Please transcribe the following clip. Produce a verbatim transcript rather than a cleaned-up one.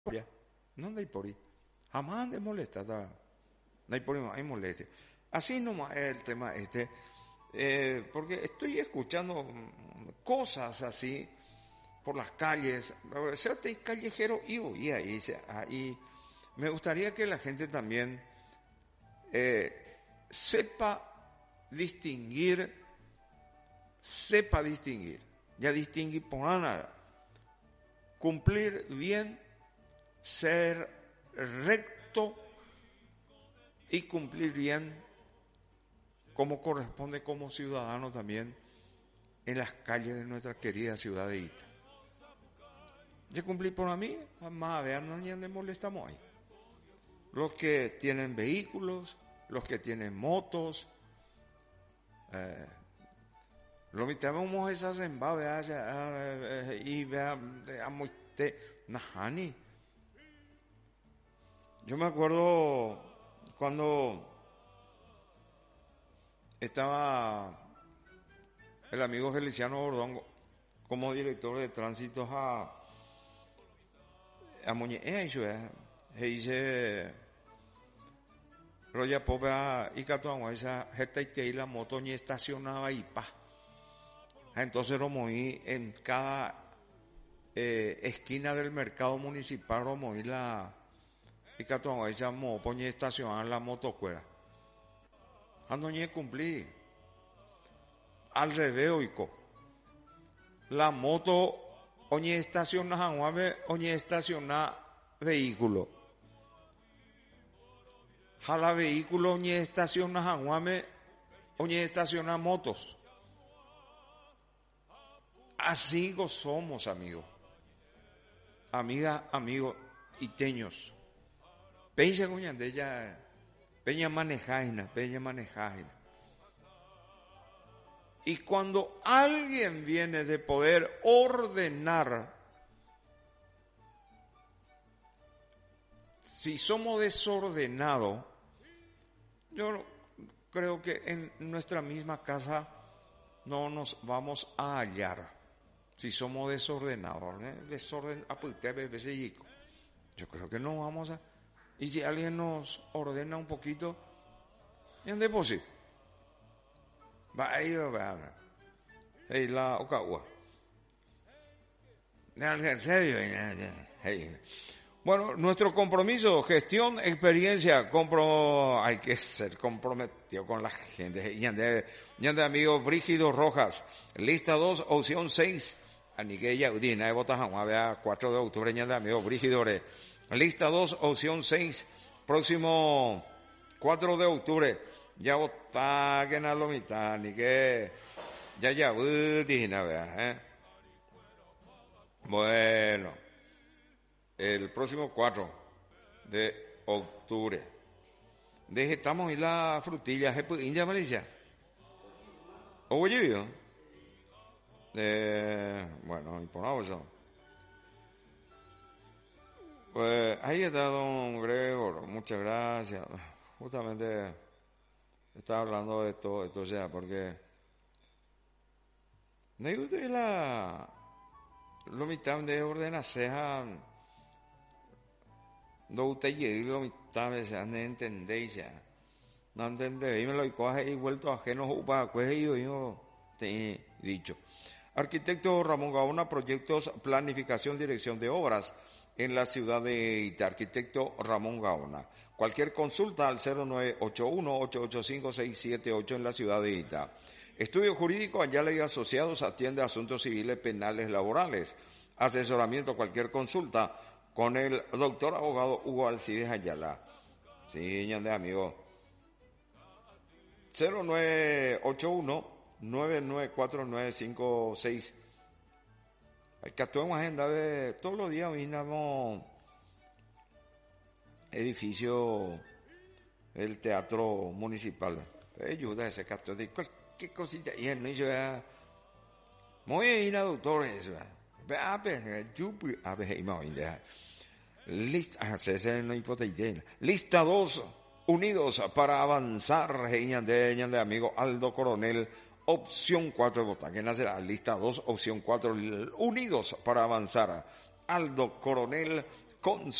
Ya, no andai por ahí. Jamás ande molestada. No hay por ahí, hay molestia. Así nomás es el tema este. Eh, porque estoy escuchando cosas así por las calles. O sea, hay callejero y oía ahí. Y me gustaría que la gente también eh, sepa distinguir, sepa distinguir, ya distinguir por nada. Cumplir bien, ser recto y cumplir bien como corresponde como ciudadano también en las calles de nuestra querida ciudad de Ita. Ya cumplí por a mí, más a ver, no le molestamos ahí. Los que tienen vehículos, los que tienen motos, eh, lo mitamos esas en vea y veamos te nahani. Yo me acuerdo cuando estaba el amigo Feliciano Bordón como director de tránsito a a Moñe, eh, eso es, he dice Roya Popa y Catuangua, esa gente y la moto ni estacionaba y pa. Entonces Romoí en cada eh, esquina del mercado municipal Romoí la y Catuangua, esa mo poñe estacionar la moto cuera. Ando ni cumplí. Al revés, oico. La moto oñe estaciona janguame, oñe estaciona vehículo. Jala vehículo oñe estaciona janguame, oñe estaciona motos. Así somos, amigos. Amiga, amigos iteños. Peña coñande ella, peña manejaina, peña manejaina. Y cuando alguien viene de poder ordenar, si somos desordenados, yo creo que en nuestra misma casa no nos vamos a hallar. Si somos desordenados, ¿eh? Desorden, yo creo que no vamos a. Y si alguien nos ordena un poquito, ¿y dónde es posible? Va a ir a ver. Hey, la Ocagua. Bueno, nuestro compromiso, gestión, experiencia, compro, hay que ser comprometido con la gente. Ñande, ñande amigo Brígido Rojas, lista dos, opción seis, Aniqueya Udina, de Botajama, vea, cuatro de octubre, ñande amigo Brígido, lista dos, opción seis, próximo cuatro de octubre, ya vota que na lo mitad, ni que ya ya Udina, vea, eh. Bueno. El próximo cuatro de octubre. Dejetamos ahí la frutilla, India Malicia. Oye, eh, bueno, y por eso. Pues ahí está don Gregor, muchas gracias. Justamente estaba hablando de esto, esto ya, porque me gusta la lo mitad de ordenación. No usted llegue lo mitad de esa, no entendéis ya. No entendéis, me lo coge y vuelto ajeno para coger yo, yo te he dicho. Arquitecto Ramón Gaona, proyectos, planificación, dirección de obras en la ciudad de Ita. Arquitecto Ramón Gaona. Cualquier consulta al cero nueve ocho uno, ocho ocho cinco, seis siete ocho en la ciudad de Ita. Estudio jurídico, Ayala y Asociados, atiende asuntos civiles, penales, laborales. Asesoramiento, cualquier consulta con el doctor abogado Hugo Alcides Ayala. Sí, ñande amigo. cero nueve ocho uno, nueve nueve cuatro nueve cinco seis. Hay que actuar en agenda de todos los días vinamos edificio el teatro municipal. Ayuda ese casto de cualquier cosita y él no hizo muy bien, doctor, eso. A ver, yo a ver, imagínate. Lista, lista dos, unidos para avanzar, de, de amigo Aldo Coronel, opción cuatro de votar. ¿Qué nacerá? Lista dos, opción cuatro, unidos para avanzar. Aldo Coronel, con